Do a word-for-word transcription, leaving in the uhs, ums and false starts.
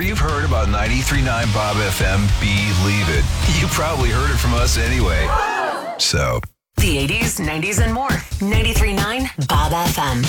Whatever you've heard about ninety-three point nine Bob F M, believe it. You probably heard it from us anyway. So. The eighties, nineties, and more. ninety-three point nine Bob F M.